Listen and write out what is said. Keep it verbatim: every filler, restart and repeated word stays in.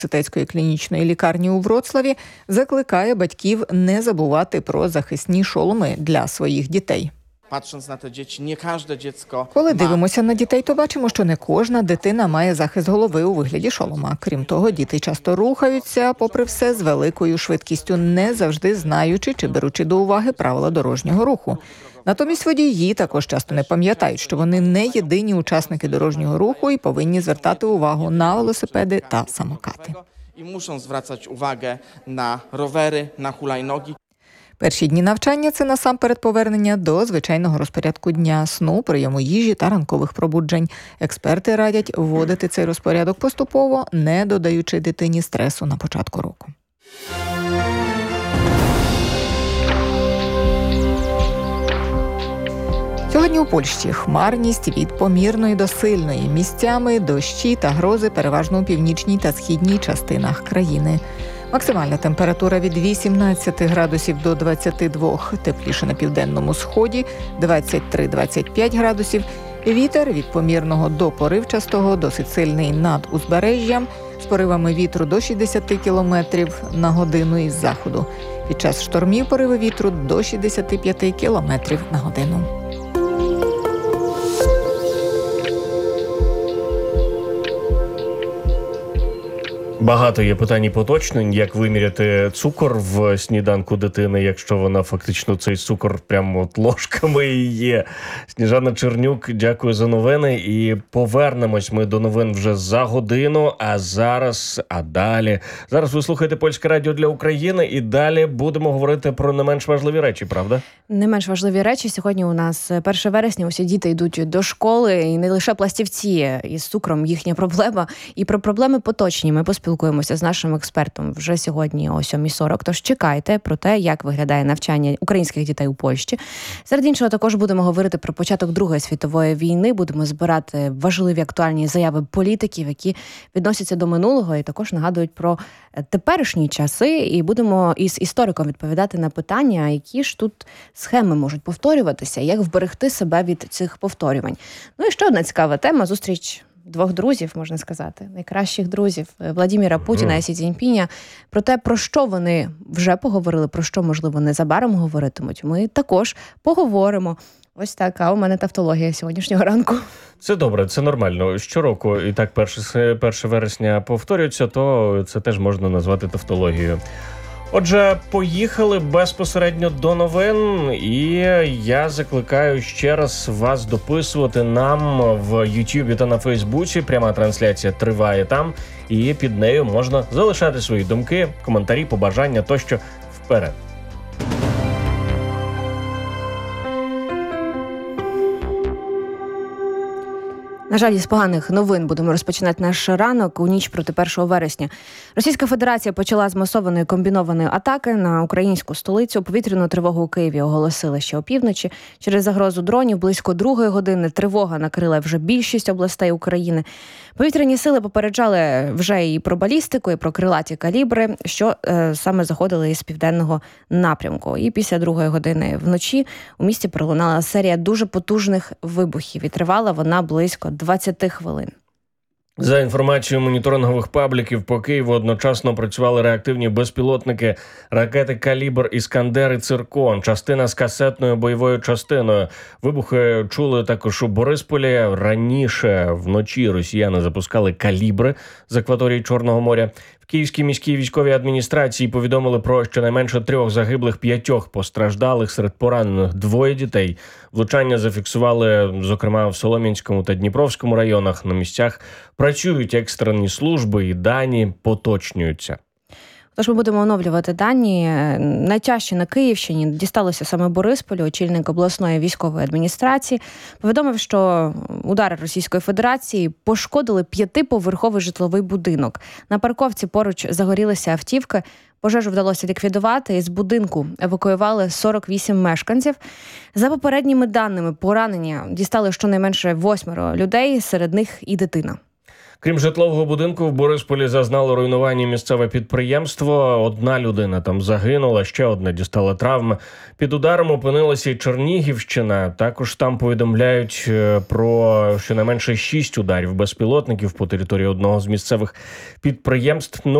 університетської клінічної лікарні у Вроцлаві закликає батьків не забувати про захисні шоломи для своїх дітей. Коли дивимося на дітей, то бачимо, що не кожна дитина має захист голови у вигляді шолома. Крім того, діти часто рухаються, попри все, з великою швидкістю, не завжди знаючи чи беручи до уваги правила дорожнього руху. Натомість водії також часто не пам'ятають, що вони не єдині учасники дорожнього руху і повинні звертати увагу на велосипеди та самокати. І мусять звертати увагу на ровери, на хулайноги. Перші дні навчання – це насамперед повернення до звичайного розпорядку дня, сну, прийому їжі та ранкових пробуджень. Експерти радять вводити цей розпорядок поступово, не додаючи дитині стресу на початку року. Сьогодні у Польщі хмарність від помірної до сильної. Місцями дощі та грози переважно у північній та східній частинах країни. Максимальна температура від вісімнадцяти градусів до двадцяти двох, тепліше на південному сході, двадцять три - двадцять п'ять градусів. Вітер від помірного до поривчастого, досить сильний над узбережжям, з поривами вітру до шістдесят кілометрів на годину із заходу. Під час штормів пориви вітру до шістдесят п'ять кілометрів на годину. Багато є питань і поточнень, як виміряти цукор в сніданку дитини, якщо вона фактично цей цукор прямо от ложками і є. Сніжана Чернюк, дякую за новини. І повернемось ми до новин вже за годину, а зараз, а далі. Зараз ви слухаєте Польське радіо для України і далі будемо говорити про не менш важливі речі, правда? Не менш важливі речі. Сьогодні у нас перше вересня, усі діти йдуть до школи, і не лише пластівці із цукром їхня проблема. І про проблеми поточні ми поспілкуємося. Спілкуємося з нашим експертом вже сьогодні о сьомій сорок, тож чекайте про те, як виглядає навчання українських дітей у Польщі. Серед іншого, також будемо говорити про початок Другої світової війни, будемо збирати важливі актуальні заяви політиків, які відносяться до минулого і також нагадують про теперішні часи, і будемо із істориком відповідати на питання, які ж тут схеми можуть повторюватися, як вберегти себе від цих повторювань. Ну і ще одна цікава тема – зустріч двох друзів, можна сказати, найкращих друзів Владіміра Путіна і Сі Цзіньпіня. Про те, про що вони вже поговорили, про що, можливо, незабаром говоритимуть, ми також поговоримо. Ось така у мене тавтологія сьогоднішнього ранку. Це добре, це нормально. Щороку і так перше вересня повторюється, то це теж можна назвати тавтологією. Отже, поїхали безпосередньо до новин, і я закликаю ще раз вас дописувати нам в Ютубі та на Фейсбуці. Пряма трансляція триває там, і під нею можна залишати свої думки, коментарі, побажання тощо. Вперед! На жаль, із поганих новин будемо розпочинати наш ранок. У ніч проти першого вересня Російська Федерація почала з масованої комбінованої атаки на українську столицю. Повітряну тривогу у Києві оголосили ще опівночі. Через загрозу дронів близько другої години тривога накрила вже більшість областей України. Повітряні сили попереджали вже і про балістику, і про крилаті калібри, що е, саме заходили із південного напрямку. І після другої години вночі у місті пролунала серія дуже потужних вибухів. І тривала вона близько двадцять хвилин. За інформацією моніторингових пабліків, по Києву одночасно працювали реактивні безпілотники, ракети «Калібр», «Іскандер» і «Циркон», частина з касетною бойовою частиною. Вибухи чули також у Борисполі. Раніше вночі росіяни запускали «Калібри» з акваторії Чорного моря. В Київській міській військовій адміністрації повідомили про щонайменше трьох загиблих, п'ятьох постраждалих, серед поранених двоє дітей. Влучання зафіксували, зокрема, в Солом'янському та Дніпровському районах. На місцях працюють екстрені служби і дані поточнюються. Тож ми будемо оновлювати дані. Найтяжче на Київщині дісталося саме Борисполю. Очільник обласної військової адміністрації повідомив, що удари Російської Федерації пошкодили п'ятиповерховий житловий будинок. На парковці поруч загорілися автівки. Пожежу вдалося ліквідувати, і з будинку евакуювали сорок вісім мешканців. За попередніми даними, поранення дістали щонайменше восьмеро людей, серед них і дитина. Крім житлового будинку, в Борисполі зазнало руйнування місцеве підприємство. Одна людина там загинула, ще одна дістала травм. Під ударом опинилася і Чернігівщина. Також там повідомляють про щонайменше шість ударів безпілотників по території одного з місцевих підприємств.